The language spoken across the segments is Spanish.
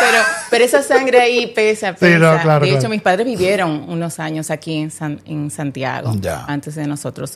pero esa sangre ahí pesa. Sí, no, claro, de hecho, mis padres vivieron unos años aquí en Santiago, antes de nosotros.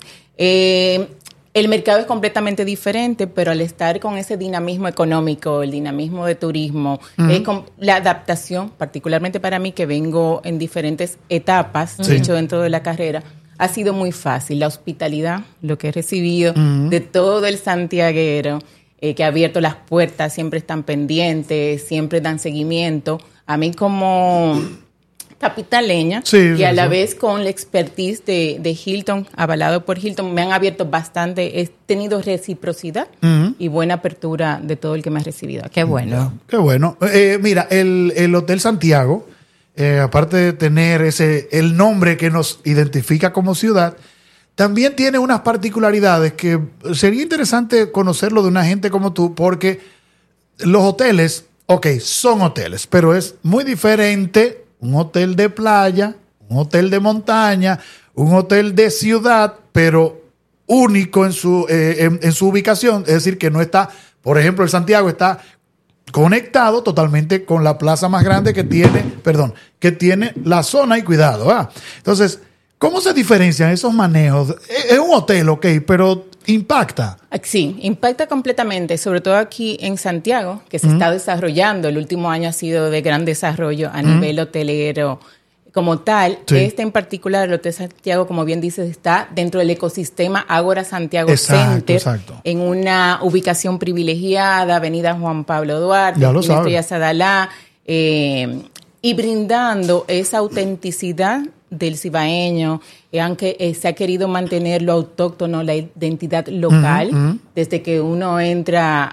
El mercado es completamente diferente, pero al estar con ese dinamismo económico, el dinamismo de turismo, la adaptación, particularmente para mí, que vengo en diferentes etapas, de hecho, dentro de la carrera, ha sido muy fácil. La hospitalidad, lo que he recibido de todo el santiaguero, que ha abierto las puertas, siempre están pendientes, siempre dan seguimiento. A mí como capitaleña y a la vez con la expertise de Hilton, avalado por Hilton, me han abierto bastante. He tenido reciprocidad y buena apertura de todo el que me ha recibido. Qué bueno. Qué bueno. Mira, el Hotel Santiago, aparte de tener el nombre que nos identifica como ciudad, también tiene unas particularidades que sería interesante conocerlo de una gente como tú, porque los hoteles, son hoteles, pero es muy diferente un hotel de playa, un hotel de montaña, un hotel de ciudad, pero único en su ubicación. Es decir, que no está, por ejemplo, el Santiago está conectado totalmente con la plaza más grande que tiene la zona y cuidado. Entonces, ¿cómo se diferencian esos manejos? Es un hotel, pero impacta. Sí, impacta completamente, sobre todo aquí en Santiago, que se está desarrollando. El último año ha sido de gran desarrollo a nivel hotelero como tal. Este en particular, el Hotel Santiago, como bien dices, está dentro del ecosistema Ágora Santiago Center, en una ubicación privilegiada, Avenida Juan Pablo Duarte, Estrella Sadalá, y brindando esa autenticidad del cibaeño, aunque se ha querido mantener lo autóctono, la identidad local, desde que uno entra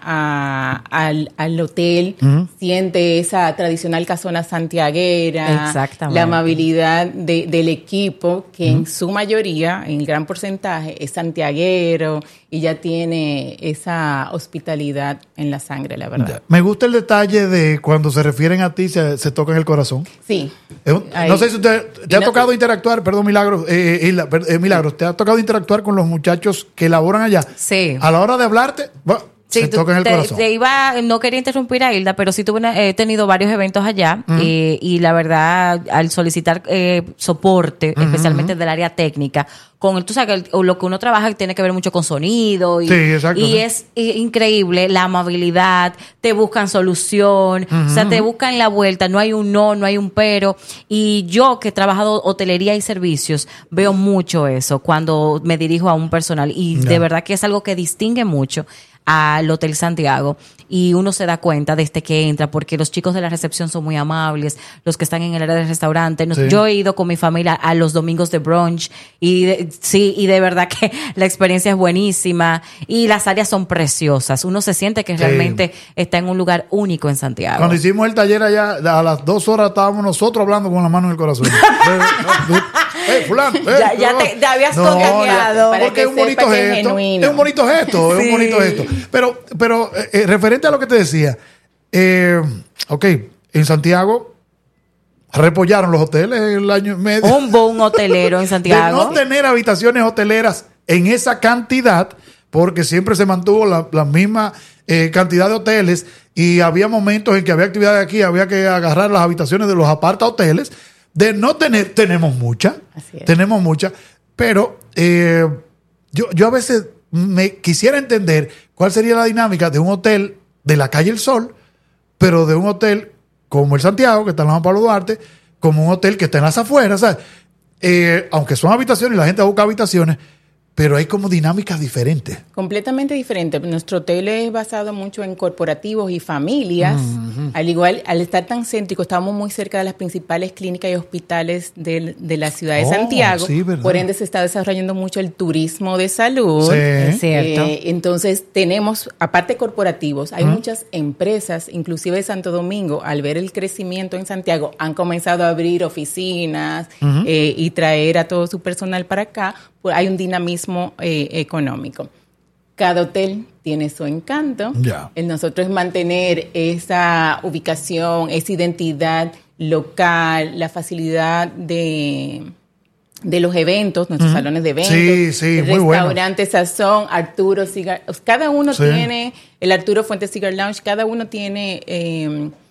al hotel, siente esa tradicional casona santiaguera, la amabilidad del equipo, que en su mayoría, en el gran porcentaje, es santiaguero y ya tiene esa hospitalidad en la sangre, la verdad. Me gusta el detalle de cuando se refieren a ti, se tocan el corazón. Sí. No sé si te ha tocado interactuar, perdón, Milagros, Milagros, ¿te ha tocado interactuar con los muchachos que laboran allá? Sí. A la hora de hablarte, se tocan el corazón. No quería interrumpir a Hilda, pero sí he tenido varios eventos allá y la verdad, al solicitar soporte, especialmente del área técnica, tú sabes que lo que uno trabaja tiene que ver mucho con sonido y es increíble la amabilidad, te buscan solución, o sea, te buscan la vuelta, no hay un no hay un pero, y yo que he trabajado hotelería y servicios, veo mucho eso cuando me dirijo a un personal y de verdad que es algo que distingue mucho al Hotel Santiago y uno se da cuenta desde que entra, porque los chicos de la recepción son muy amables, los que están en el área del restaurante. Yo he ido con mi familia a los domingos de brunch y de verdad que la experiencia es buenísima y las áreas son preciosas. Uno se siente que realmente está en un lugar único en Santiago. Cuando hicimos el taller allá, a las 2 horas estábamos nosotros hablando con la mano en el corazón. Fulano, ya te habías contagiado. Porque es un bonito gesto. Es un bonito gesto. Es un bonito gesto. Pero referente a lo que te decía, en Santiago repollaron los hoteles el año y medio. Un boom hotelero en Santiago. De no tener habitaciones hoteleras en esa cantidad, porque siempre se mantuvo la misma cantidad de hoteles y había momentos en que había actividad aquí, había que agarrar las habitaciones de los aparta hoteles. De no tener, tenemos muchas, pero yo a veces me quisiera entender cuál sería la dinámica de un hotel de la calle El Sol, pero de un hotel como el Santiago, que está en la Juan Pablo Duarte, como un hotel que está en las afueras, ¿sabes? Aunque son habitaciones y la gente busca habitaciones, pero hay como dinámicas diferentes. Completamente diferentes. Nuestro hotel es basado mucho en corporativos y familias. Al igual, al estar tan céntrico, estamos muy cerca de las principales clínicas y hospitales de la ciudad de Santiago. Sí, por ende, se está desarrollando mucho el turismo de salud. Sí. Es cierto. Entonces, tenemos, aparte corporativos, hay muchas empresas, inclusive de Santo Domingo, al ver el crecimiento en Santiago, han comenzado a abrir oficinas y traer a todo su personal para acá. Pues hay un dinamismo económico. Cada hotel tiene su encanto. En nosotros es mantener esa ubicación, esa identidad local, la facilidad de los eventos, nuestros salones de eventos, el restaurante Sazón, Arturo Cigar. Cada uno tiene, el Arturo Fuentes Cigar Lounge, cada uno tiene